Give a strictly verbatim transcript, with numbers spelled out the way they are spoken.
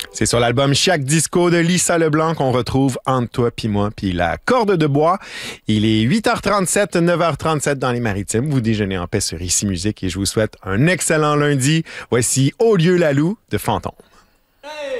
C'est sur l'album Chiac Disco de Lisa Leblanc qu'on retrouve Entre toi puis moi puis la corde de bois. Il est huit heures trente-sept, neuf heures trente-sept dans les Maritimes. Vous déjeunez en paix sur Ici Musique et je vous souhaite un excellent lundi. Voici Au lieu la Loue de Fantôme.